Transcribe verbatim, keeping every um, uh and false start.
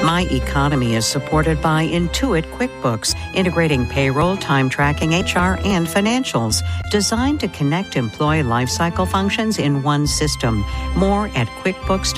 My Economy is supported by Intuit QuickBooks, integrating payroll, time tracking, H R, and financials, designed to connect employee lifecycle functions in one system. More at QuickBooks.